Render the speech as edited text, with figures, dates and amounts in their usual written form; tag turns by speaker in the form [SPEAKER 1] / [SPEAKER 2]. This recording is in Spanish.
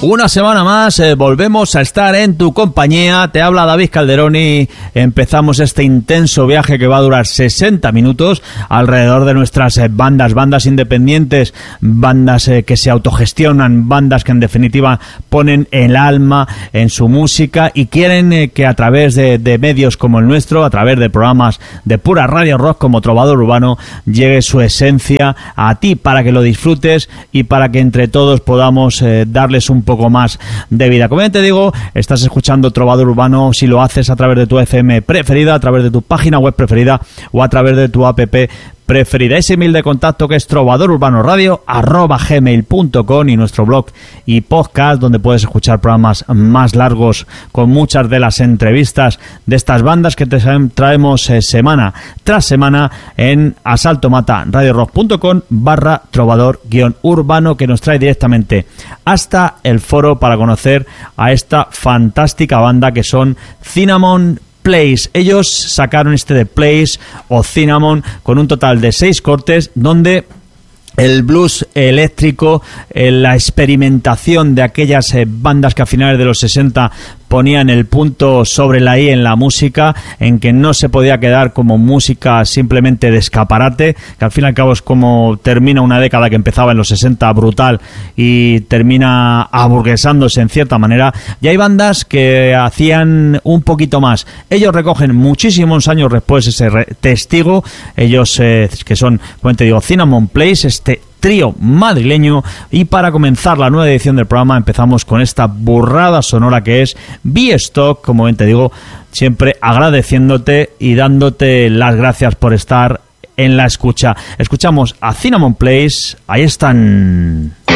[SPEAKER 1] Una semana más volvemos a estar en tu compañía. Te habla David Calderoni. Empezamos este intenso viaje que va a durar 60 minutos alrededor de nuestras bandas independientes, bandas que se autogestionan, bandas que en definitiva ponen el alma en su música y quieren que a través de medios como el nuestro, a través de programas de pura radio rock como Trovador Urbano, llegue su esencia a ti para que lo disfrutes y para que entre todos podamos darles un poco más de vida. Como ya te digo, estás escuchando Trovador Urbano si lo haces a través de tu FM preferida, a través de tu página web preferida o a través de tu app preferida. Ese email de contacto que es trovadorurbanoradio@gmail.com y nuestro blog y podcast donde puedes escuchar programas más largos con muchas de las entrevistas de estas bandas que te traemos semana tras semana en asaltomata.radiorock.com/trovador-urbano, que nos trae directamente hasta el foro para conocer a esta fantástica banda que son Cinnamon Place. Ellos sacaron este de Place o Cinnamon con un total de 6 cortes donde el blues eléctrico, la experimentación de aquellas bandas que a finales de los 60 ponían el punto sobre la I en la música, en que no se podía quedar como música simplemente de escaparate, que al fin y al cabo es como termina una década que empezaba en los 60 brutal y termina aburguesándose en cierta manera. Y hay bandas que hacían un poquito más. Ellos recogen muchísimos años después ese testigo, ellos que son, como te digo, Cinnamon Place, este trío madrileño. Y para comenzar la nueva edición del programa empezamos con esta burrada sonora que es B-Stock. Como bien te digo, siempre agradeciéndote y dándote las gracias por estar en la escucha. Escuchamos a Cinnamon Place. Ahí están.